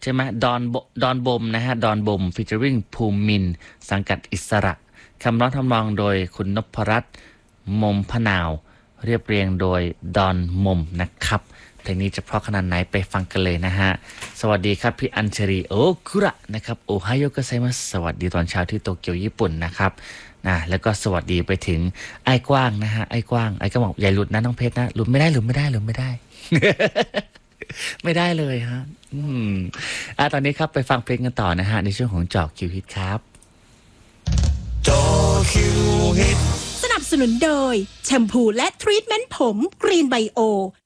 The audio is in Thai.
ช่ไหมดอนบมนะฮะดอนบมฟีเจอริงภูมินทร์สังกัดอิสระคำร้องทำนองโดยคุณนพรัตน์มมพนาวเรียบเรียงโดยดอนมมนะครับเพลงนี้จะเพราะขนาดไหนไปฟังกันเลยนะฮะสวัสดีครับพี่อัญชรีโอคุระนะครับโอไฮโอกัสไซมัสสวัสดีตอนเช้าที่โตเกียวญี่ปุ่นนะครับแล้วก็สวัสดีไปถึงไอ้กว้างนะฮะไอ้กว้างไอ้ก็บอกอย่าหลุดนะน้องเพชรนะหลุดไม่ได้หลุดไม่ได้หลุดไม่ได้ ไม่ได้เลยฮะตอนนี้ครับไปฟังเพลงกันต่อนะฮะในช่วงของเจาะคิวฮิตครับเจาะคิวฮิตสนับสนุนโดยแชมพูและทรีทเมนต์ผมกรีนไบโอ